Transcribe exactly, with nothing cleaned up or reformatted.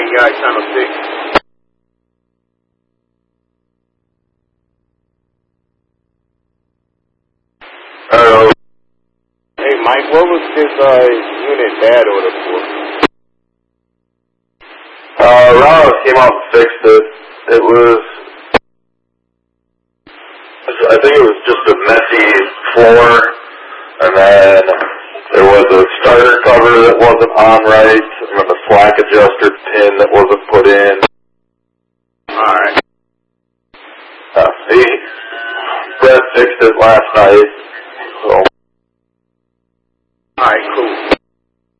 nine guy, channel six. Hello. Hey, Mike, what was this uh, unit bad order for? Uh, Ross came out and fixed it. It was, I think it was just a messy floor, and then there was a starter cover that wasn't on right, and then the slack adjuster pin that wasn't put in. Alright. Uh, he, Brett fixed it last night.